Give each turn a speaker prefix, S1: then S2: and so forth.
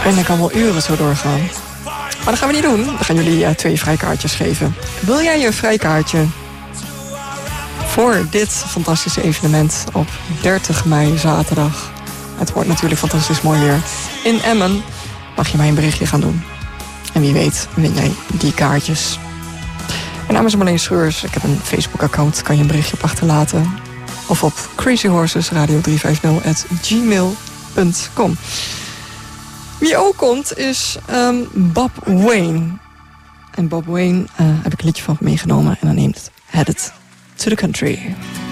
S1: En ik kan wel uren zo doorgaan. Maar dat gaan we niet doen. Dan gaan jullie 2 vrijkaartjes geven. Wil jij je vrijkaartje voor dit fantastische evenement op 30 mei zaterdag? Het wordt natuurlijk fantastisch mooi weer. In Emmen mag je mij een berichtje gaan doen. En wie weet win jij die kaartjes. Mijn naam is Marleen Schreurs. Ik heb een Facebook-account. Kan je een berichtje op achterlaten. Of op crazyhorsesradio350@gmail.com. Wie ook komt is Bob Wayne. En Bob Wayne heb ik een liedje van meegenomen. En dan neemt het Headed to the Country.